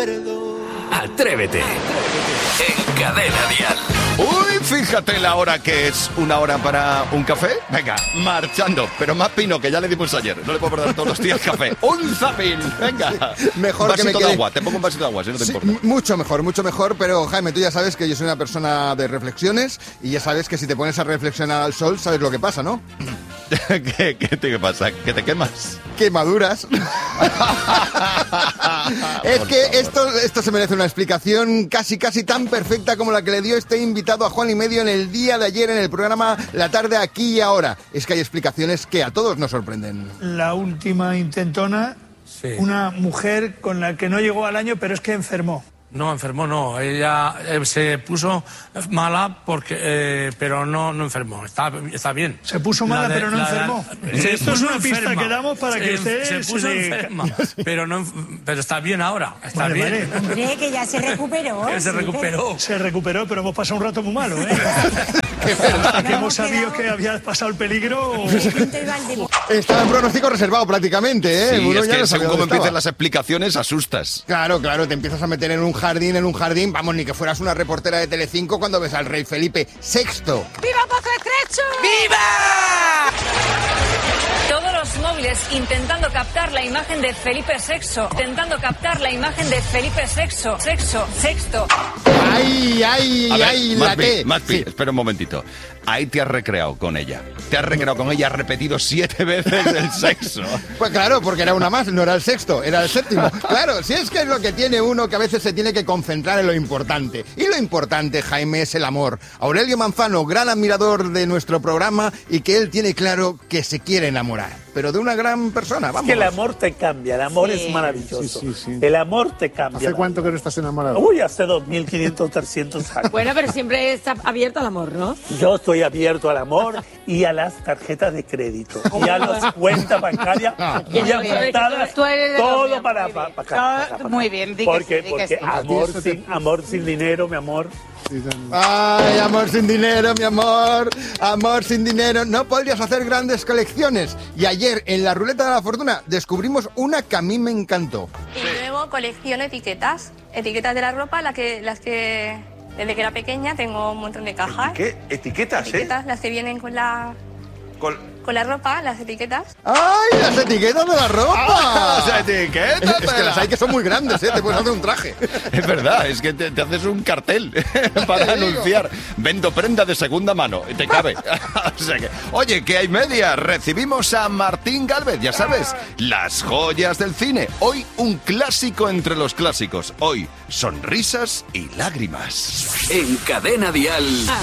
perdón. Atrévete. En Cadena Dial. Uy, fíjate la hora que es. ¿Una hora para un café? Venga, marchando. Pero más pino, que ya le dimos ayer. No le puedo dar todos los días café. ¡Un zapín! Venga. Mejor que me quede... de agua. Te pongo un vasito de agua, si no te importa. Mucho mejor. Pero, Jaime, tú ya sabes que yo soy una persona de reflexiones y ya sabes que si te pones a reflexionar al sol, sabes lo que pasa, ¿no? ¿Qué pasa? ¿Que te quemas? Quemaduras. Es que esto se merece una explicación casi tan perfecta como la que le dio este invitado a Juan y Medio en el día de ayer en el programa La Tarde Aquí y Ahora. Es que hay explicaciones que a todos nos sorprenden. La última intentona, sí. Una mujer con la que no llegó al año, pero es que enfermó. No, enfermó no. Ella se puso mala porque, pero no enfermó. Está bien. Se puso mala, pero no enfermó. Esto es una pista que damos para que usted se puso enferma, pero está bien ahora. Está bien. Hombre, que ya se recuperó. Se recuperó, pero hemos pasado un rato muy malo, ¿eh? Hasta que hemos sabido que había pasado el peligro. Estaba en pronóstico reservado prácticamente, ¿eh? Sí, Uno es ya que no sabía según dónde empiezan estaba. las explicaciones, asustas. Claro, te empiezas a meter en un jardín, vamos, ni que fueras una reportera de Telecinco cuando ves al rey Felipe VI. ¡Viva Pozo Estrecho! ¡Viva! Todos los móviles intentando captar la imagen de Felipe VI. Intentando captar la imagen de Felipe VI. Sexto. ¡Ay, la T! Maspi, espera un momentito. Ahí te has recreado con ella. Has repetido 7 veces el sexo. Pues claro, porque era una más, no era el sexto, era el séptimo. Claro, si es que es lo que tiene uno, que a veces se tiene que concentrar en lo importante. Y lo importante, Jaime, es el amor. Aurelio Manzano, gran admirador de nuestro programa y que él tiene claro que se quiere enamorar. Pero de una gran persona, vamos. Es que el amor te cambia, el amor es maravilloso. Sí. El amor te cambia. ¿Hace cuánto que no estás enamorado? Uy, hace 2.500, 300 años. Bueno, pero siempre está abierto al amor, ¿no? Yo estoy abierto al amor y a las tarjetas de crédito. Y a las cuentas bancarias y apuntadas, todo para acá. Muy bien, porque amor sin dinero, mi amor. Ay, amor sin dinero, mi amor. Amor sin dinero. No podrías hacer grandes colecciones. Y ayer, en la Ruleta de la Fortuna, descubrimos una que a mí me encantó. Y luego colecciono etiquetas de la ropa, las que desde que era pequeña tengo un montón de cajas. ¿Qué? ¿Etiquetas, Etiquetas, las que vienen con la ropa, las etiquetas. ¡Ay, las etiquetas de la ropa! ¡Las etiquetas! Es que las hay que son muy grandes, ¿eh? Te puedes hacer un traje. Es verdad, es que te haces un cartel para anunciar. Vendo prenda de segunda mano y te cabe. O sea que, oye, que hay media. Recibimos a Martín Gálvez, ya sabes, las joyas del cine. Hoy un clásico entre los clásicos. Hoy, sonrisas y lágrimas. En Cadena Dial.